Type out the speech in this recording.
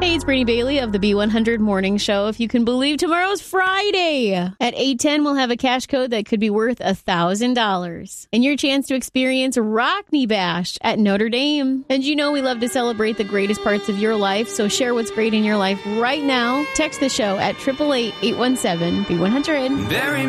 Hey, it's Brittany Bailey of the B100 Morning Show. If you can believe, tomorrow's Friday. At 8:10, we'll have a cash code that could be worth $1,000. And your chance to experience Rock Me Bash at Notre Dame. And you know we love to celebrate the greatest parts of your life, so share what's great in your life right now. Text the show at 888-817-B100.